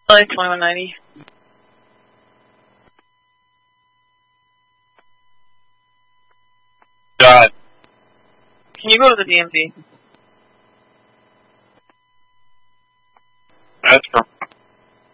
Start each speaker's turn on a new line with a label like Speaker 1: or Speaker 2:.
Speaker 1: LA 2190.
Speaker 2: God.
Speaker 1: Can you go to the DMV?
Speaker 2: That's for